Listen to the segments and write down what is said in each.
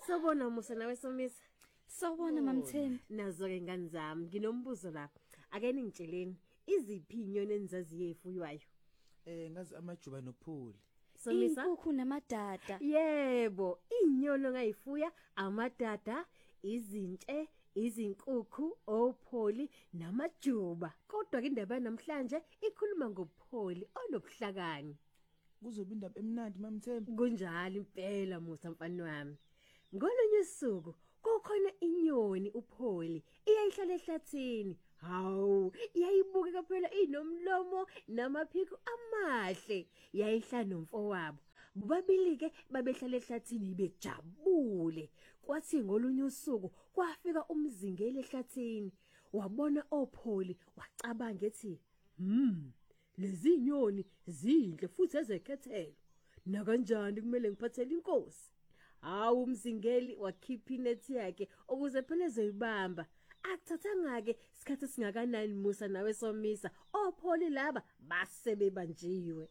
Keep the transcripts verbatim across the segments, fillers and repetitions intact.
Sawubona Musa nawe Somisa. Sawubona mamthembi. Nazo ke ngani zami, nginombuzo lapha. Ake ningitsheleni, iziphi inyoni enizaziye efuywayo? Eh ngazi amajuba nophuli. Somisa? Inkukhu namadada. Yebo, inyoni ongayifuya amadada, izintshe, izinkukhu, opholi namajuba. Kodwa ke indaba namhlanje ikhuluma ngopholi onobuhlakani. Kuzoba indaba emnandi mamthembi. Kunjalo impela Musa mfana wami. Ngolunye usuku kukhona inyoni upholi iyayihlala ehlathini. Hawu, iyayibuka phela inomlomo namaphiko amahle. Yayihlala nomfowabo. Bobabili ke babehlala ehlathini bejabule. Kwathi ngolunye usuku kwafika umzingeli ehlathini. Wabona opholi wacabanga ethi, "Hmm, lezi inyoni zinhle futhi ezekhethelo. Na kanjani kumele ngiphathele inkosi?" Hawu umzingeli wakhipha inethi yakhe ukuze phela ezoyibamba. Akuthathanga ke isikhathi singakanani Musa nawe Somisa, opholi laba base bebanjiwe.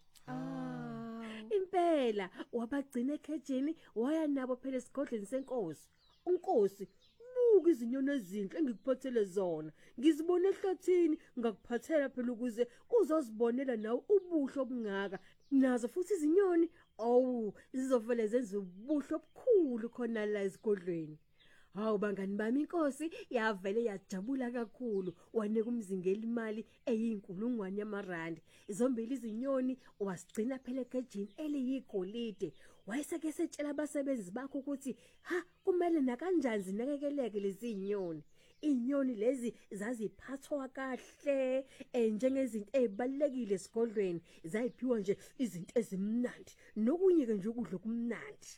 Ah, Impela wabagcina ekhejini waya nabo phela esigodleni senkosi. Unkosi, buka izinyoni ezinhle engikuphathele zona. Ngizibone ehlathini ngakuphathela phela ukuze uzozibonela nawe ubuhle obungaka. Nazo futhi izinyoni, awu, zizovele zenze ubuhle obukhulu khona la esigodlweni. Hawu bangani bami, inkosi yavele yajabula kakhulu, wanika umzingeli imali eyinkulungwane yamarandi. Izombili izinyoni wasigcina phela ekhejini eliyigolide. Wayeseke setshela abasebenzi bakho ukuthi ha kumele na kanjani zinakekeleke lezi inyoni. Inyoni lezi zaziphathwa kahle njengezinto ezibalekile esigodlweni, zayiphiwa nje izinto ezimnandi nokunye ke nje ukudla kumnandi.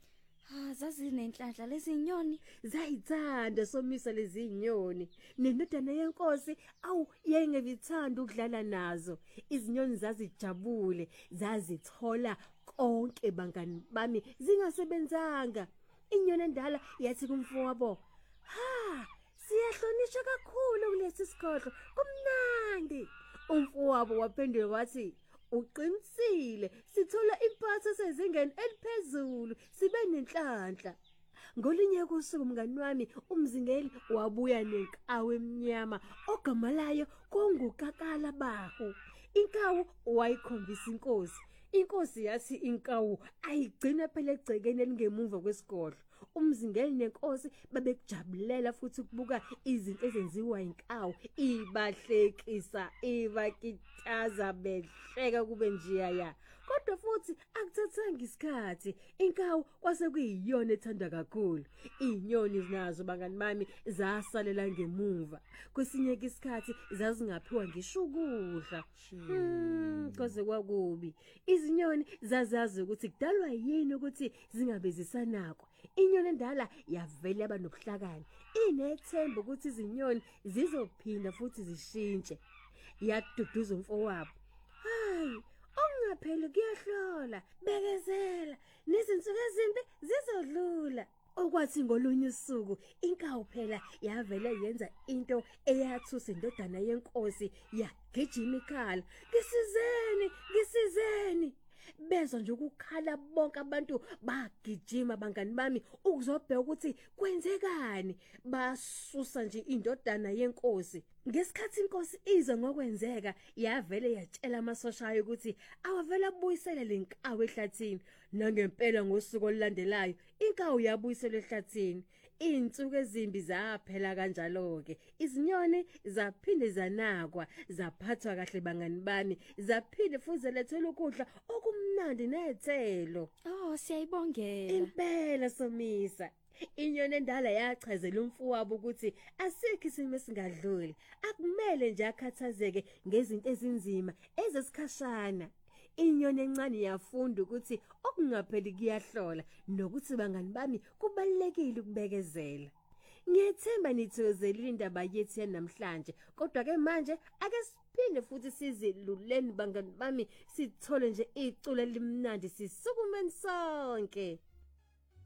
ah zazinenhlanhla lezi inyoni. Zayithanda Somisa lezi inyoni. Nendodana yenkosi awu yayingevithanda ukudlala nazo. Izinyoni zazijabule, zazithola konke bangani bami zingasebenzanga. Inyoni endala yathi kumfowabo, "Ha, siyahlonishwa kakhulu kulesi sigodlo. Kumnandi." Umfowabo waphendula wathi, "Uqinisile, sithola impatho sezingeni eliphezulu, sibe nenhlanhla." Ngolunye usuku mngani wami umzingeli wabuya nenkawu emnyama ogama layo kungukakala baho. Inkawu wayikhombisa inkosi. Inkosi yathi inkawu ayigcina phela egcekeni elingemuva kwesigodlo. Umzingeli nenkosi babekujabulela futhi ukubuka izinto ezenziwa inkawu, ibahlekisa, ibakitaza behleka kube njiya ya. Kodwa futhi akuthathanga isikhathi, inkawu kwase kuyiyona ethandwa kakhulu. Inyoni nazo bangani bami zasalela ngemuva. Kwesinye isikhathi zazingaphiwa ngisho ukudla. Hmm, kwaze kwakubi. Izinyoni zazazi ukuthi kudalwa yini ukuthi zingabezisanako. Inyoni endala yavele yaba nobuhlakani. Inethemba ukuthi izinyoni zizophinda futhi zishintshe. Yaduduza umfowabo, "Hayi, ongapheli kuyahlola, bekezela, nezinsuku ezimbi zizodlula." Okwathi ngolunye usuku inkawu phela yavele yenza into eyathusa indodana yenkosi, yagijima ikhala, "Ngisizeni, ngisizeni." Bezwa nje ukukhala bonke abantu bagijima bangani bami ukuzobheka ukuthi kwenzekani. Basusa nje indodana yenkosi. Ngesikhathi inkosi ize ngokwenzeka yavele yatshela amasosha ayo ukuthi awavela abuyisele lenkawu ehlathini. Nangempela ngosuku olulandelayo inkawu yabuyiselwa ehlathini. Izinsuku ezimbi zaphela kanjalo ke. Izinyoni zaphinde zanakwa, zaphathwa kahle bangani bami, zaphinde futhi zelethela ukudla okumnandi nethelo. Oh, siyayibongela. Impela Somisa. Inyoni endala yachazela umfowabo ukuthi asikho isimo esingadluli, akumele nje akhathazeke ngezinto ezinzima ezesikhashana. Inyoni encane yafunda ukuthi okungapheli kuyahlola nokuthi bangani bami kubalekile ukubekezela. Ngiyethemba nithokozela indaba yethu namhlanje, kodwa ke manje ake siphinde futhi siziluleni bangani bami, sithole nje iculo elimnandi sisukumeni sonke.